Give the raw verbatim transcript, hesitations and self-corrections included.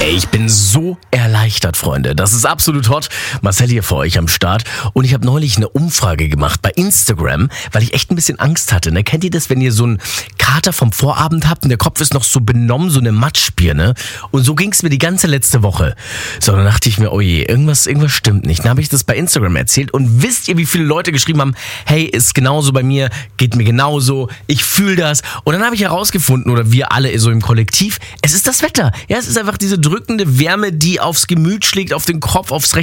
Ey, ich bin so erleichtert, Freunde. Das ist absolut hot. Marcel hier für euch am Start. Und ich habe neulich eine Umfrage gemacht bei Instagram, weil ich echt ein bisschen Angst hatte. Ne? Kennt ihr das, wenn ihr so einen Kater vom Vorabend habt und der Kopf ist noch so benommen, so eine Matschbirne? Und so ging es mir die ganze letzte Woche. So, dann dachte ich mir, oh je, irgendwas, irgendwas stimmt nicht. Dann habe ich das bei Instagram erzählt. Und wisst ihr, wie viele Leute geschrieben haben, hey, ist genauso bei mir, geht mir genauso, ich fühle das. Und dann habe ich herausgefunden, oder wir alle so im Kollektiv, es ist das Wetter. Ja, es ist einfach diese drückende Wärme, die aufs Gemüt schlägt, auf den Kopf, aufs rechte